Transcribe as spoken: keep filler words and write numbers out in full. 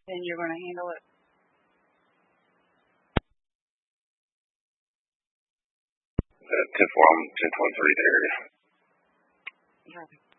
and you're going to handle it. Uh, ten four, I'm ten twenty-three area. Copy.